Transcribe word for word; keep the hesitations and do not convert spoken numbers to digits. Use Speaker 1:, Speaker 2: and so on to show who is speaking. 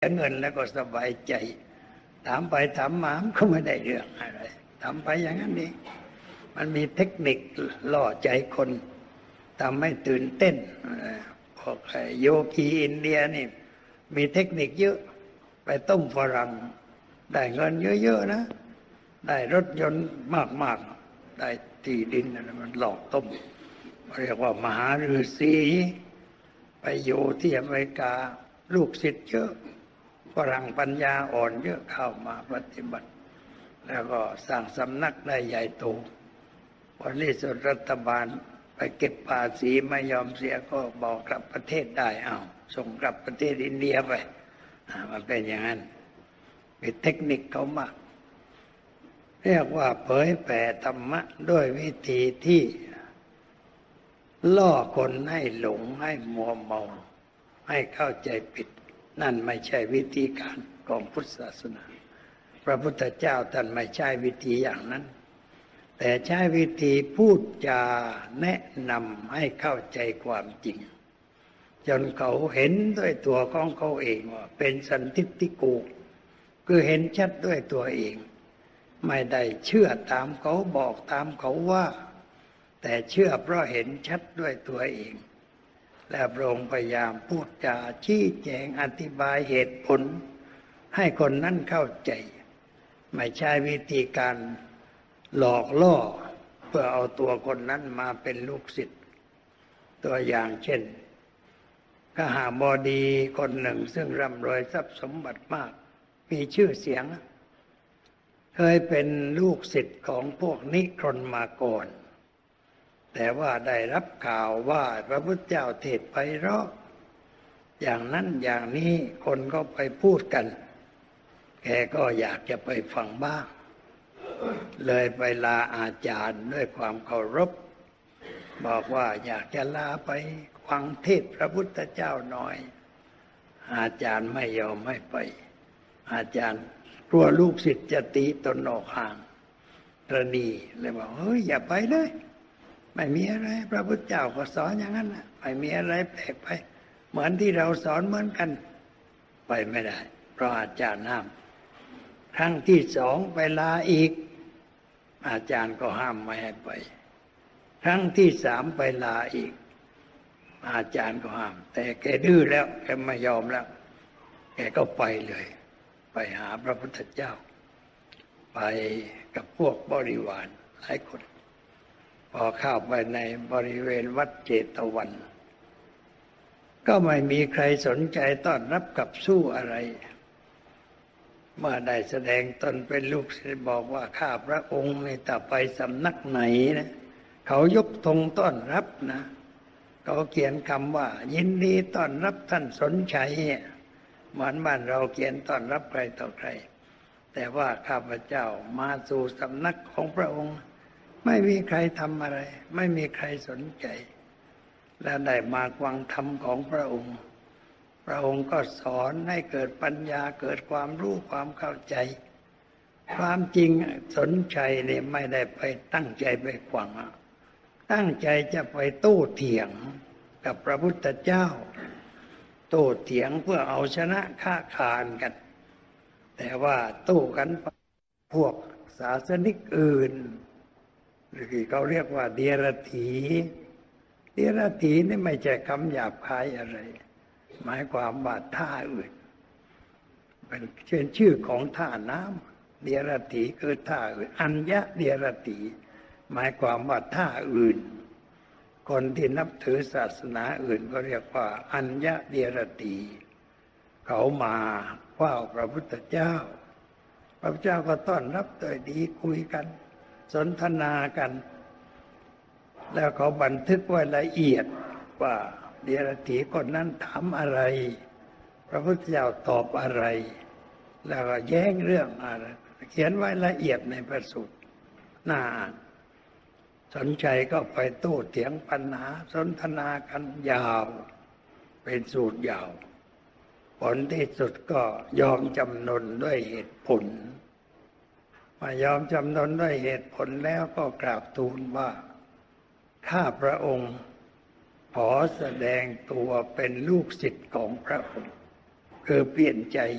Speaker 1: เงินแล้วก็สบายใจถามไปถามมาก็ไม่ได้เรื่องอะไรทำไปอย่างนั้นเองมันมีเทคนิคล่อใจคนทำให้ตื่นเต้นพวกโยคีอินเดียนี่มีเทคนิคเยอะไปต้มฝรั่งได้เงินเยอะๆนะได้รถยนต์มากๆได้ที่ดินอะไรมันหลอกต้มเรียกว่ามหาฤาษีไปอยู่ที่อเมริกาลูกศิษย์เยอะฝรั่งปัญญาอ่อนเยอะเข้ามาปฏิบัติแล้วก็สร้างสำนักได้ใหญ่โตวันนี้ส่วนรัฐบาลไปเก็บภาษีไม่ยอมเสียก็บอกกลับประเทศได้เอาส่งกลับประเทศอินเดียไปมันเป็นอย่างนั้นเป็นเทคนิคเขามากเรียกว่าเผยแผ่ธรรมะด้วยวิธีที่ล่อคนให้หลงให้มัวเมาให้เข้าใจผิดนั่นไม่ใช่วิธีการของพุทธศาสนาพระพุทธเจ้าท่านไม่ใช่วิธีอย่างนั้นแต่ใช้วิธีพูดจาแนะนำให้เข้าใจความจริงจนเขาเห็นด้วยตัวของเขาเองว่าเป็นสันทิฏฐิโกคือเห็นชัดด้วยตัวเองไม่ได้เชื่อตามเขาบอกตามเขาว่าแต่เชื่อเพราะเห็นชัดด้วยตัวเองและพระองค์พยายามพูดจาชี้แจงอธิบายเหตุผลให้คนนั้นเข้าใจไม่ใช่วิธีการหลอกล่อเพื่อเอาตัวคนนั้นมาเป็นลูกศิษย์ตัวอย่างเช่นขหบดีคนหนึ่งซึ่งร่ำรวยทรัพย์สมบัติมากมีชื่อเสียงเคยเป็นลูกศิษย์ของพวกนิครนมาก่อนแต่ว่าได้รับข่าวว่าพระพุทธเจ้าเทศน์ไพเราะอย่างนั้นอย่างนี้คนก็ไปพูดกันแกก็อยากจะไปฟังบ้างเลยไปลาอาจารย์ด้วยความเคารพบอกว่าอยากจะลาไปฟังเทศน์พระพุทธเจ้าหน่อยอาจารย์ไม่ยอมให้ไปอาจารย์กลัวลูกศิษย์จะตีตนออกห่างระนีเลยบอกเฮ้ยอย่าไปเลยไม่มีอะไรพระพุทธเจ้าก็สอนอย่างนั้นนะไม่มีอะไรแปลกไปเหมือนที่เราสอนเหมือนกันไปไม่ได้เพราะอาจารย์ห้ามครั้งที่สองไปลาอีกอาจารย์ก็ห้ามไม่ให้ไปครั้งที่สามไปลาอีกอาจารย์ก็ห้ามแต่แกดื้อแล้วแกไม่ยอมแล้วแกก็ไปเลยไปหาพระพุทธเจ้าไปกับพวกบริวารหลายคนพอเข้าไปในบริเวณวัดเจตวันก็ไม่มีใครสนใจต้อนรับกับสู้อะไรเมื่อได้แสดงตนเป็นลูกศิษย์บอกว่าข้าพระองค์ในต่อไปสำนักไหนนะเขายกธงต้อนรับนะเขาเขียนคำว่ายินดีต้อนรับท่านสนชัยเหมือนบ้านเราเขียนต้อนรับใครต่อใครแต่ว่าข้าพเจ้ามาสู่สำนักของพระองค์ไม่มีใครทำอะไรไม่มีใครสนใจและได้มาฟังธรรมของพระองค์พระองค์ก็สอนให้เกิดปัญญาเกิดความรู้ความเข้าใจความจริงสนใจเนี่ยไม่ได้ไปตั้งใจไปฟังตั้งใจจะไปโต้เถียงกับพระพุทธเจ้าโต้เถียงเพื่อเอาชนะค้าขานกันแต่ว่าโต้กันพวกศาสนิกอื่นหรือที่เขาเรียกว่าเดียรถีเดียรถีนี่ไม่ใช่คำหยาบคายอะไรหมายความว่าท่าอื่นเป็นเช่นชื่อของท่าน้ำเดียรถีคือท่าอื่นอัญญะเดียรถีหมายความว่าท่าอื่นคนที่นับถือศาสนาอื่นก็เรียกว่าอัญญะเดียรถีเขามาเฝ้าพระพุทธเจ้าพระพุทธเจ้าก็ต้อนรับโดยดีคุยกันสนทนากันแล้วเขาบันทึกไว้ละเอียดว่าเดียรถีคนนั้นถามอะไรพระพุทธเจ้าตอบอะไรแล้วก็แย้งเรื่องอะไรเขียนไว้ละเอียดในพระสูตรน่าอ่านสนใจก็ไปโต้เถียงปัญหาสนทนากันยาวเป็นสูตรยาวผลที่สุดก็ยอมจำนนด้วยเหตุผลมายอมจำนนด้วยเหตุผลแล้วก็กราบทูลว่าข้าพระองค์ขอแสดงตัวเป็นลูกศิษย์ของพระองค์คือเปลี่ยนใจ